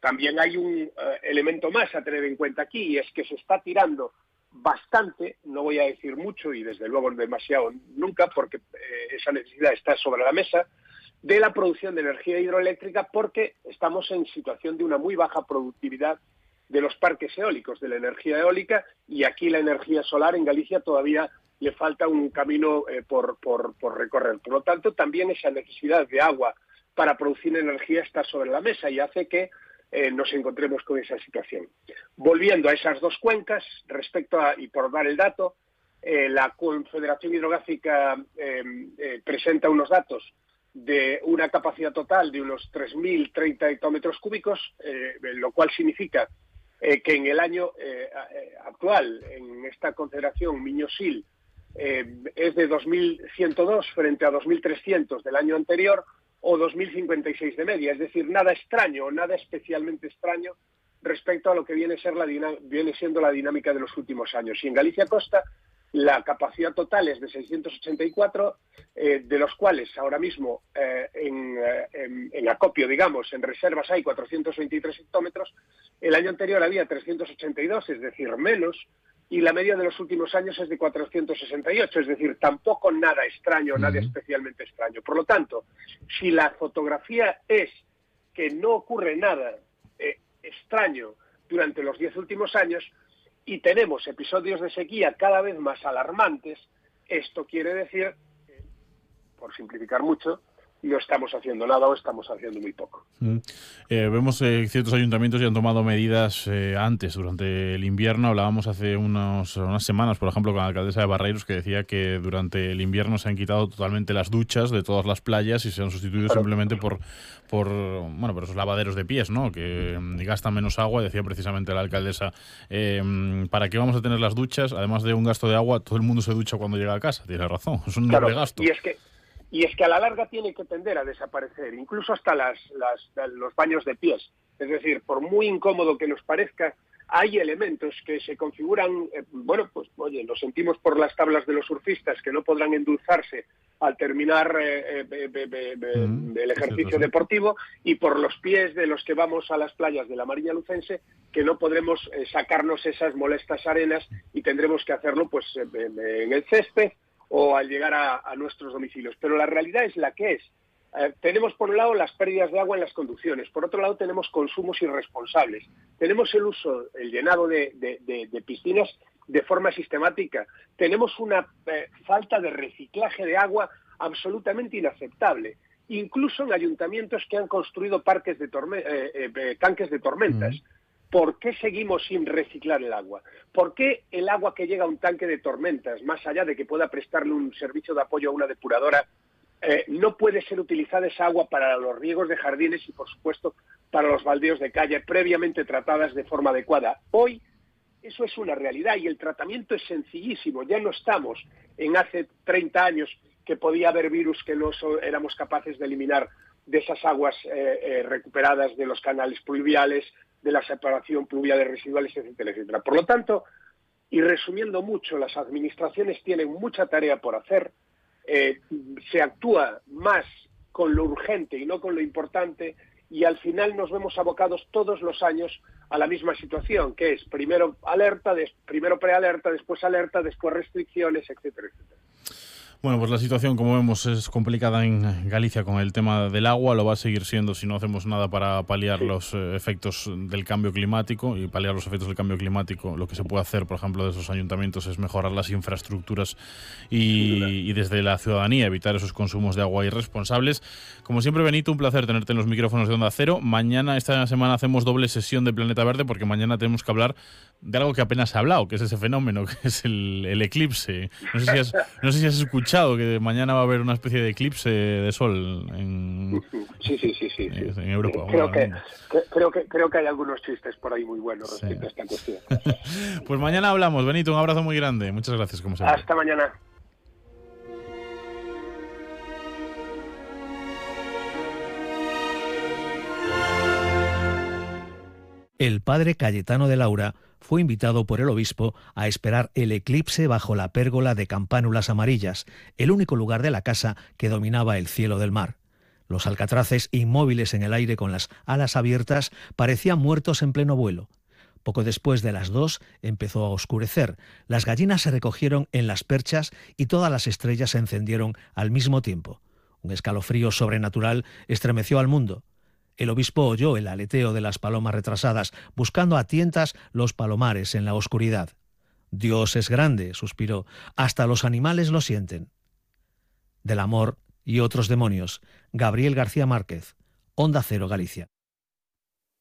también hay un elemento más a tener en cuenta aquí, y es que se está tirando bastante, no voy a decir mucho y desde luego demasiado nunca, porque esa necesidad está sobre la mesa, de la producción de energía hidroeléctrica, porque estamos en situación de una muy baja productividad de los parques eólicos, de la energía eólica, y aquí la energía solar en Galicia todavía le falta un camino por recorrer. Por lo tanto, también esa necesidad de agua para producir energía está sobre la mesa y hace que nos encontremos con esa situación. Volviendo a esas dos cuencas, respecto a, y por dar el dato, la Confederación Hidrográfica presenta unos datos de una capacidad total de unos 3.030 hectómetros cúbicos, lo cual significa que en el año actual, en esta confederación Miño-Sil, es de 2.102 frente a 2.300 del año anterior, o 2.056 de media, es decir, nada extraño, nada especialmente extraño respecto a lo que viene siendo la dinámica de los últimos años. Y en Galicia Costa la capacidad total es de 684, de los cuales ahora mismo en acopio, digamos, en reservas hay 423 hectómetros. El año anterior había 382, es decir, menos, y la media de los últimos años es de 468, es decir, tampoco nada extraño, nada especialmente extraño. Por lo tanto, si la fotografía es que no ocurre nada extraño durante los 10 últimos años y tenemos episodios de sequía cada vez más alarmantes, esto quiere decir que, por simplificar mucho, no estamos haciendo nada o estamos haciendo muy poco. Vemos que ciertos ayuntamientos ya han tomado medidas antes, durante el invierno. Hablábamos hace unas semanas, por ejemplo, con la alcaldesa de Barreiros, que decía que durante el invierno se han quitado totalmente las duchas de todas las playas y se han sustituido simplemente por esos lavaderos de pies, ¿no?, que gastan menos agua. Decía precisamente la alcaldesa, ¿para qué vamos a tener las duchas? Además de un gasto de agua, todo el mundo se ducha cuando llega a casa. Tiene razón, es un doble gasto. Y es que a la larga tiene que tender a desaparecer, incluso hasta los baños de pies. Es decir, por muy incómodo que nos parezca, hay elementos que se configuran, lo sentimos por las tablas de los surfistas, que no podrán endulzarse al terminar el ejercicio deportivo, y por los pies de los que vamos a las playas de la Mariña Lucense, que no podremos sacarnos esas molestas arenas y tendremos que hacerlo pues en el césped o al llegar a nuestros domicilios. Pero la realidad es la que es. Tenemos por un lado las pérdidas de agua en las conducciones, por otro lado tenemos consumos irresponsables, tenemos el llenado de piscinas de forma sistemática, tenemos una falta de reciclaje de agua absolutamente inaceptable, incluso en ayuntamientos que han construido tanques de tormentas. ¿Por qué seguimos sin reciclar el agua? ¿Por qué el agua que llega a un tanque de tormentas, más allá de que pueda prestarle un servicio de apoyo a una depuradora, no puede ser utilizada esa agua para los riegos de jardines y, por supuesto, para los baldeos de calle previamente tratadas de forma adecuada? Hoy eso es una realidad y el tratamiento es sencillísimo. Ya no estamos en hace 30 años que podía haber virus que no éramos capaces de eliminar de esas aguas recuperadas de los canales pluviales, de la separación pluvial de residuales, etcétera, etcétera. Por lo tanto, y resumiendo mucho, las administraciones tienen mucha tarea por hacer. Se actúa más con lo urgente y no con lo importante, y al final nos vemos abocados todos los años a la misma situación, que es primero prealerta, después alerta, después restricciones, etcétera, etcétera. Bueno, pues la situación, como vemos, es complicada en Galicia con el tema del agua. Lo va a seguir siendo si no hacemos nada para paliar los efectos del cambio climático. Y paliar los efectos del cambio climático, lo que se puede hacer, por ejemplo, desde los ayuntamientos es mejorar las infraestructuras y desde la ciudadanía evitar esos consumos de agua irresponsables. Como siempre, Benito, un placer tenerte en los micrófonos de Onda Cero. Mañana, esta semana, hacemos doble sesión de Planeta Verde, porque mañana tenemos que hablar de algo que apenas se ha hablado, que es ese fenómeno, que es el eclipse. No sé si has escuchado que mañana va a haber una especie de eclipse de sol en Europa. Creo que hay algunos chistes por ahí muy buenos respecto a esta cuestión. Pues mañana hablamos, Benito, un abrazo muy grande. Muchas gracias, como siempre. Hasta mañana. El padre Cayetano de Laura fue invitado por el obispo a esperar el eclipse bajo la pérgola de campánulas amarillas, el único lugar de la casa que dominaba el cielo del mar. Los alcatraces, inmóviles en el aire con las alas abiertas, parecían muertos en pleno vuelo. Poco después de las 2 empezó a oscurecer. Las gallinas se recogieron en las perchas y todas las estrellas se encendieron al mismo tiempo. Un escalofrío sobrenatural estremeció al mundo. El obispo oyó el aleteo de las palomas retrasadas, buscando a tientas los palomares en la oscuridad. «Dios es grande», suspiró, «hasta los animales lo sienten». Del amor y otros demonios, Gabriel García Márquez, Onda Cero, Galicia.